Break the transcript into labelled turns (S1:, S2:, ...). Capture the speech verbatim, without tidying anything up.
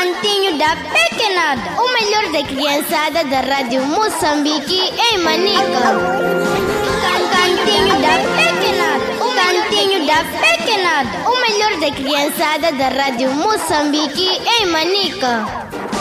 S1: Cantinho da Pequenada, o melhor da criançada da Rádio Moçambique em Manica. Cantinho da Pequenada, o Cantinho da Pequenada, o melhor da criançada da Rádio Moçambique em Manica.